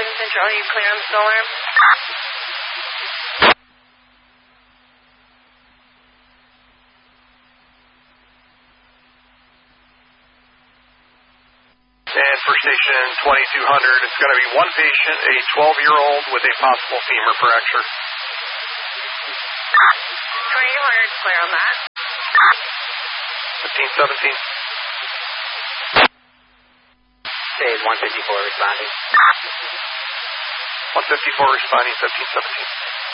Queen Central, are you clear on the snow alarm? And for station 2200, it's going to be one patient, a 12-year-old with a possible femur fracture. 2200, clear on that. 1517. Stage 154 responding. 154 responding, 1517.